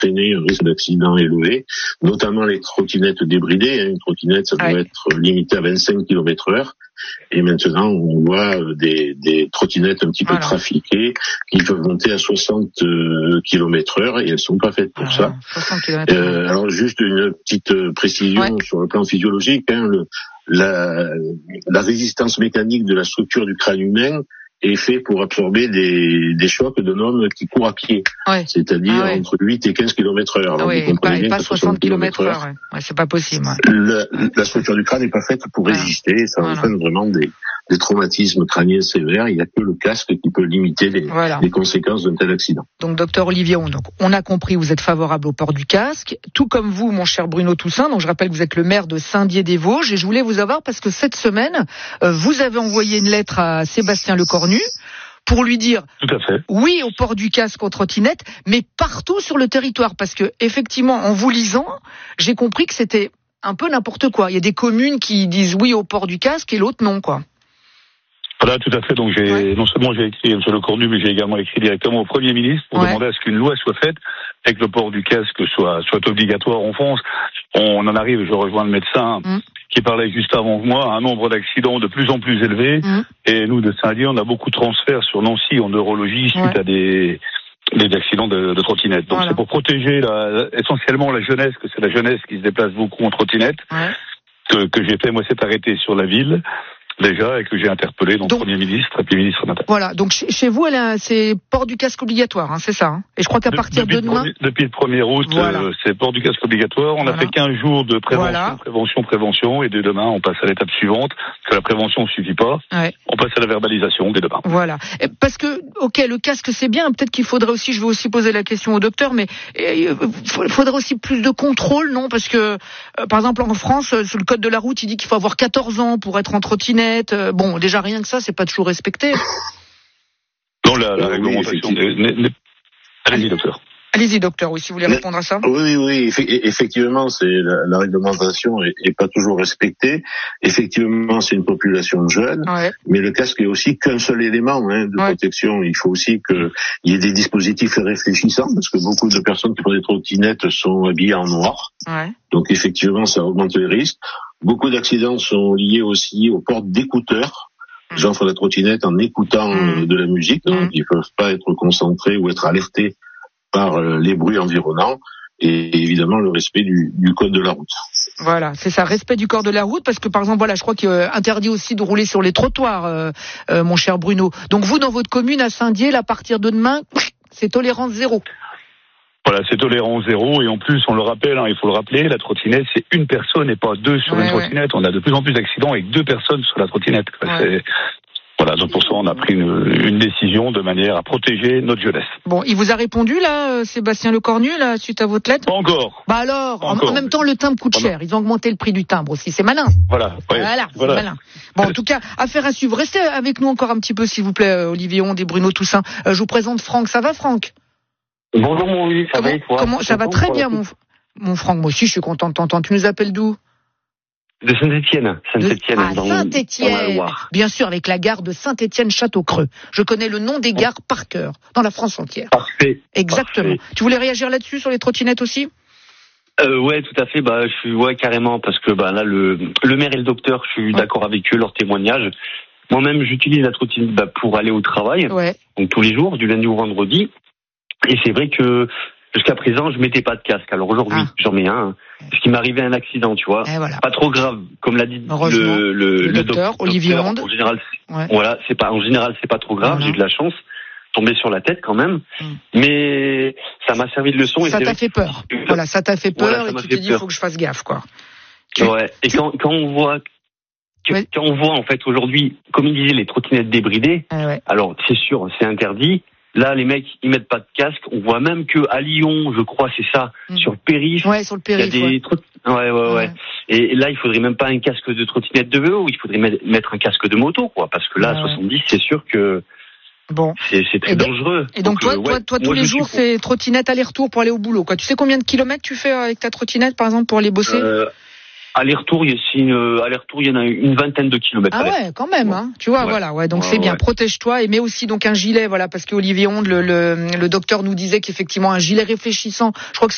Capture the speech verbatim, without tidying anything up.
entraîner un risque d'accident élevé, notamment les trottinettes débridées. Une trottinette, ça doit ouais. être limité à vingt-cinq kilomètres heure. Et maintenant, on voit des, des trottinettes un petit peu voilà. trafiquées qui peuvent monter à soixante kilomètres heure et elles sont pas faites pour ah, ça. Euh, alors juste une petite précision ouais. sur le plan physiologique. Hein, le, la, la résistance mécanique de la structure du crâne humain est fait pour absorber des, des chocs d'un homme qui court à pied, ouais. c'est-à-dire ah ouais. entre huit et quinze kilomètres heure. Ah oui, pas, pas soixante kilomètres heure, ouais. ouais, c'est pas possible. Ouais. La, la structure du crâne n'est pas faite pour résister, ouais. ça voilà. entraîne vraiment des, des traumatismes crâniens sévères. Il n'y a que le casque qui peut limiter les, voilà. les conséquences d'un tel accident. Donc, docteur Olivier Hon, donc on a compris, vous êtes favorable au port du casque, tout comme vous, mon cher Bruno Toussaint. Donc, je rappelle que vous êtes le maire de Saint-Dié-des-Vosges, et je voulais vous avoir parce que cette semaine, euh, vous avez envoyé une lettre à Sébastien Lecornu pour lui dire Tout à fait. oui au port du casque aux trottinettes, mais partout sur le territoire, parce que effectivement, en vous lisant, j'ai compris que c'était un peu n'importe quoi. Il y a des communes qui disent oui au port du casque et l'autre non, quoi. Voilà, tout à fait. Donc, j'ai ouais. non seulement j'ai écrit à M. Lecornu, mais j'ai également écrit directement au Premier ministre pour ouais. demander à ce qu'une loi soit faite et que le port du casque soit soit obligatoire en France. On en arrive, je rejoins le médecin mmh. qui parlait juste avant moi, un nombre d'accidents de plus en plus élevé. Mmh. Et nous, de Saint-Dié, on a beaucoup de transferts sur Nancy en neurologie suite ouais. à des, des accidents de, de trottinettes. Donc, voilà. c'est pour protéger la, essentiellement la jeunesse, que c'est la jeunesse qui se déplace beaucoup en trottinette, ouais. que, que j'ai fait, moi, cet arrêté sur la ville. Déjà, et que j'ai interpellé donc, donc le Premier ministre et puis le ministre d'Intérieur. Voilà, donc chez vous, elle a, c'est port du casque obligatoire, hein, c'est ça. Hein. Et je crois qu'à de, partir de demain... Le, depuis le premier août, voilà. euh, c'est port du casque obligatoire. On voilà. a fait quinze jours de prévention, voilà. prévention, prévention, et dès demain, on passe à l'étape suivante, que la prévention ne suffit pas. Ouais. On passe à la verbalisation dès demain. Voilà. Parce que, ok, le casque, c'est bien. Peut-être qu'il faudrait aussi, je vais aussi poser la question au docteur, mais il faudrait aussi plus de contrôle, non? Parce que, euh, par exemple, en France, sur le code de la route, il dit qu'il faut avoir quatorze ans pour être en trottinette. Bon, déjà rien que ça, c'est pas toujours respecté. Non, la, la réglementation n'est, n'est... Allez-y, docteur. Allez-y, docteur, oui, si vous voulez répondre à ça. Oui, oui, effectivement, c'est la, la réglementation est, est pas toujours respectée. Effectivement, c'est une population jeune, ouais. mais le casque est aussi qu'un seul élément hein, de ouais. protection. Il faut aussi qu'il y ait des dispositifs réfléchissants, parce que beaucoup de personnes qui font des trottinettes sont habillées en noir. Ouais. Donc, effectivement, ça augmente les risques. Beaucoup d'accidents sont liés aussi au port d'écouteurs. Les gens font la trottinette en écoutant mmh. de la musique, donc mmh. ils peuvent pas être concentrés ou être alertés par les bruits environnants. Et évidemment le respect du, du code de la route. Voilà, c'est ça, respect du code de la route, parce que par exemple, voilà, je crois qu'il est interdit aussi de rouler sur les trottoirs, euh, euh, mon cher Bruno. Donc vous, dans votre commune à Saint-Dié, à partir de demain, c'est tolérance zéro. Voilà, c'est tolérance zéro, et en plus, on le rappelle, hein, il faut le rappeler, la trottinette, c'est une personne et pas deux sur ouais, une trottinette. Ouais. On a de plus en plus d'accidents avec deux personnes sur la trottinette. Ouais. C'est... Voilà, donc pour ça, on a pris une, une décision de manière à protéger notre jeunesse. Bon, il vous a répondu, là, Sébastien Lecornu, là, suite à votre lettre? Pas encore. Bah alors, en, en même temps, le timbre coûte cher. Ils ont augmenté le prix du timbre aussi, c'est malin. Voilà, ouais, voilà, c'est voilà. malin. Bon, en tout cas, affaire à suivre. Restez avec nous encore un petit peu, s'il vous plaît, Olivier Hon et Bruno Toussaint. Euh, je vous présente Franck. Ça va, Franck? Bonjour, mon Louis, ça comment, va et toi? Comment, ça va très bien, mon, mon Franck. Moi aussi, je suis content de t'entendre. Tu nous appelles d'où? De Saint-Étienne. Saint-Étienne, ah, dans, Saint-Étienne. dans la Loire. Bien sûr, avec la gare de Saint-Étienne-Château-Creux. Je connais le nom des gares par cœur, dans la France entière. Parfait. Exactement. Parfait. Tu voulais réagir là-dessus, sur les trottinettes aussi? Euh, ouais, tout à fait. Bah, je suis, ouais, carrément, parce que bah là, le, le maire et le docteur, je suis ouais. d'accord avec eux, leur témoignage. Moi-même, j'utilise la trottinette bah, pour aller au travail, ouais. donc tous les jours, du lundi au vendredi. Et c'est vrai que jusqu'à présent, je mettais pas de casque. Alors aujourd'hui, ah. j'en mets un. Parce qu'il m'arrivait un accident, tu vois. Voilà. Pas trop grave, comme l'a dit le, le, le, le docteur, docteur Olivier Hon. En général, ouais. voilà, c'est pas, en général, c'est pas trop grave. Voilà. J'ai eu de la chance, tombé sur la tête quand même. Mm. Mais ça m'a servi de leçon. Ça et t'a fait peur. Que... Voilà, ça t'a fait peur voilà, et tu t'es dit, il faut que je fasse gaffe, quoi. Tu... Ouais. Et tu... quand, quand on voit, que, ouais. quand on voit en fait aujourd'hui, comme il disait, les trottinettes débridées. Ah ouais. Alors c'est sûr, c'est interdit. Là, les mecs, ils mettent pas de casque. On voit même que à Lyon, je crois, c'est ça, mmh. sur le périph'. Ouais, sur le périph'. Il y a des ouais. trot... ouais, ouais, ouais, ouais. Et là, il faudrait même pas un casque de trottinette de vélo. Il faudrait mettre un casque de moto, quoi. Parce que là, ouais. soixante-dix, c'est sûr que bon, c'est, c'est très et donc, dangereux. Et donc, donc toi, euh, toi, ouais, toi, tous les jours, c'est trottinette aller-retour pour aller au boulot, quoi. Tu sais combien de kilomètres tu fais avec ta trottinette, par exemple, pour aller bosser? Euh... Aller-retour, il y a une, aller-retour, il y en a une vingtaine de kilomètres. Ah ouais, quand même, hein. Tu vois, ouais. voilà, ouais. Donc ouais, c'est bien. Ouais. Protège-toi et mets aussi donc un gilet, voilà, parce qu'Olivier Hon, le, le, le docteur nous disait qu'effectivement un gilet réfléchissant. Je crois que